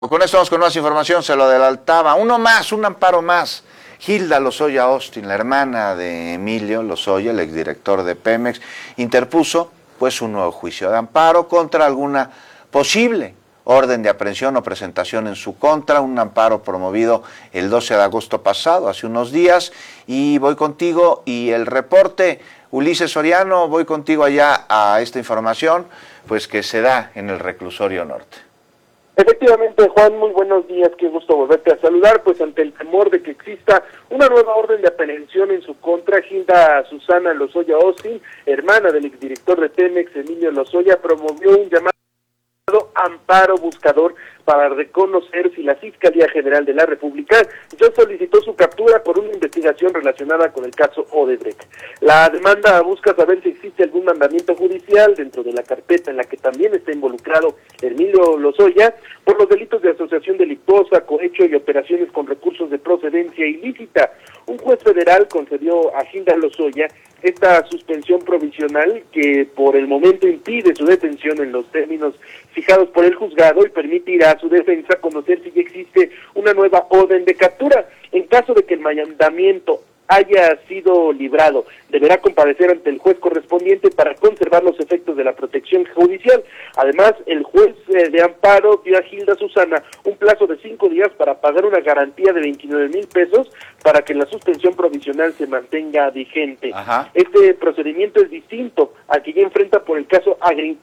Con esto vamos con más información, se lo adelantaba. Uno más, un amparo más. Hilda Lozoya Austin, la hermana de Emilio Lozoya, el exdirector de Pemex, interpuso pues un nuevo juicio de amparo contra alguna posible orden de aprehensión o presentación en su contra, un amparo promovido el 12 de agosto pasado, hace unos días, y voy contigo y el reporte, Ulises Soriano, voy contigo allá a esta información, pues que se da en el reclusorio norte. Efectivamente, Juan, muy buenos días, qué gusto volverte a saludar, pues ante el temor de que exista una nueva orden de aprehensión en su contra, Hilda Susana Lozoya Austin, hermana del exdirector de Pemex, Emilio Lozoya, promovió un llamado amparo buscador para reconocer si la Fiscalía General de la República ya solicitó su captura por una investigación relacionada con el caso Odebrecht. La demanda busca saber si existe algún mandamiento judicial dentro de la carpeta en la que también está involucrado Emilio Lozoya por los delitos de asociación delictuosa, cohecho y operaciones con recursos de procedencia ilícita. Un juez federal concedió a Hilda Lozoya esta suspensión provisional que por el momento impide su detención en los términos fijados por el juzgado y permitirá a su defensa conocer si ya existe una nueva orden de captura. En caso de que el mandamiento haya sido librado, deberá comparecer ante el juez correspondiente para conservar los efectos de la protección judicial. Además, el juez de amparo dio a Hilda Susana un plazo de 5 días para pagar una garantía de 29,000 pesos para que la suspensión provisional se mantenga vigente. Ajá. Este procedimiento es distinto al que ya enfrenta por el caso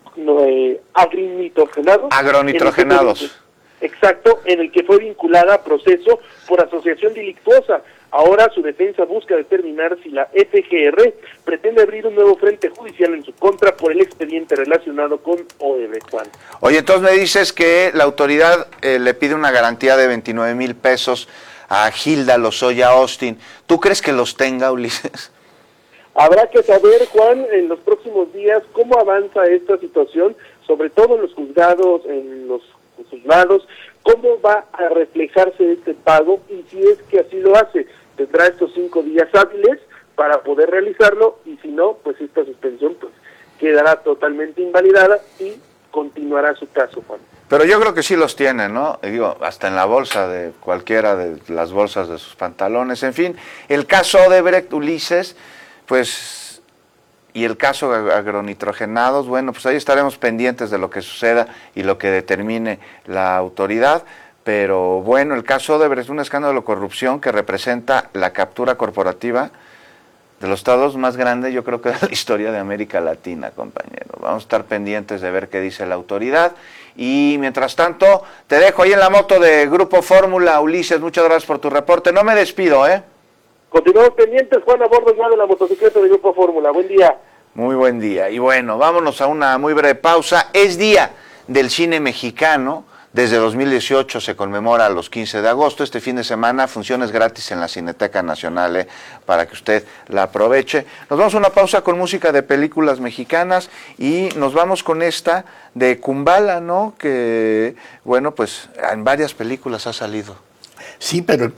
Agronitrogenados. Exacto, en el que fue vinculada a proceso por asociación delictuosa. Ahora su defensa busca determinar si la FGR pretende abrir un nuevo frente judicial en su contra por el expediente relacionado con Odebrecht, Juan. Oye, entonces me dices que la autoridad le pide una garantía de 29,000 pesos a Hilda Lozoya Austin. ¿Tú crees que los tenga, Ulises? Habrá que saber, Juan, en los próximos días cómo avanza esta situación, sobre todo en los juzgados, en los juzgados, cómo va a reflejarse este pago y si es que así lo hace. Tendrá estos 5 días hábiles para poder realizarlo y si no, pues esta suspensión pues quedará totalmente invalidada y continuará su caso, Juan. Pero yo creo que sí los tiene, ¿no? Digo, hasta en la bolsa de cualquiera de las bolsas de sus pantalones, en fin. El caso Odebrecht, Ulises, pues, y el caso agronitrogenados, bueno, pues ahí estaremos pendientes de lo que suceda y lo que determine la autoridad. Pero bueno, el caso Odebrecht es un escándalo de corrupción que representa la captura corporativa de los estados más grandes, yo creo que de la historia de América Latina, compañero. Vamos a estar pendientes de ver qué dice la autoridad. Y mientras tanto, te dejo ahí en la moto de Grupo Fórmula, Ulises, muchas gracias por tu reporte. No me despido, ¿eh? Continuamos pendientes, Juan, a bordo ya de la motocicleta de Grupo Fórmula. Buen día. Muy buen día. Y bueno, vámonos a una muy breve pausa. Es día del cine mexicano. Desde 2018 se conmemora los 15 de agosto. Este fin de semana, funciones gratis en la Cineteca Nacional, para que usted la aproveche. Nos vamos a una pausa con música de películas mexicanas y nos vamos con esta de Kumbala, ¿no? Que, bueno, pues en varias películas ha salido. Sí, pero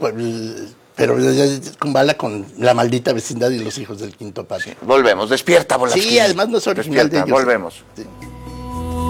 Kumbala con La Maldita Vecindad y Los Hijos del Quinto Patio. Sí, volvemos, despierta, Bolasquín. Sí, además no es original de ellos. Volvemos. Sí.